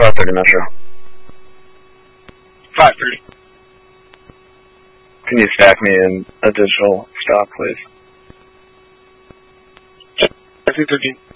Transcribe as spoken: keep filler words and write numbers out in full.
five thirty Metro. five thirty. Can you stack me in a digital stock, please? I think thirteen.